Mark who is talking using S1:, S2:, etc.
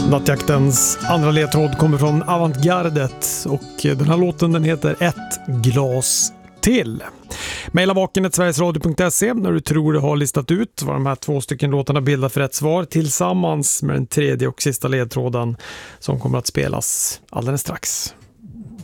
S1: Nattjaktens andra ledtråd kommer från Avantgardet och den här låten den heter Ett glas till. Maila vaken@sverigesradio.se när du tror du har listat ut vad de här 2 stycken låtarna bildar för rätt svar tillsammans med den tredje och sista ledtråden som kommer att spelas alldeles strax.